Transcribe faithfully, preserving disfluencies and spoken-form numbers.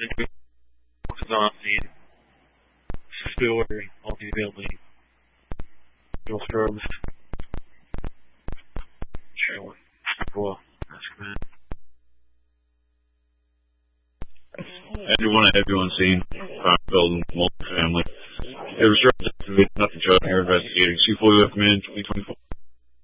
The is on scene. Spiller, multi-building. Dual strobes. Sure. Cool. That's good. I do want to have you on scene. Five building, multi-family. It was nothing to show here investigating. C four Command twenty twenty-four.